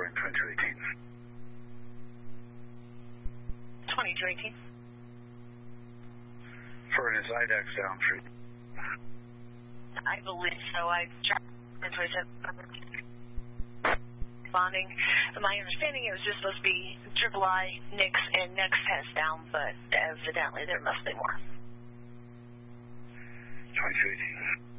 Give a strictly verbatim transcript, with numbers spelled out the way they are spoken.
for in twenty-two eighteen. twenty-two eighteen. For an I DAX down three. I believe so. I tried responding. My understanding it was just supposed to be triple I, N I X, and N E X test down, but evidently there must be more. twenty-two eighteen.